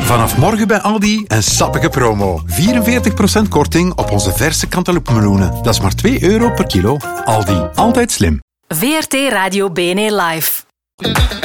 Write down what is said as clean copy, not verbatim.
Vanaf morgen bij Aldi een sappige promo. 44% korting op onze verse cantaloupe-meloenen. Dat is maar €2 per kilo. Aldi, altijd slim. VRT Radio BNE Live.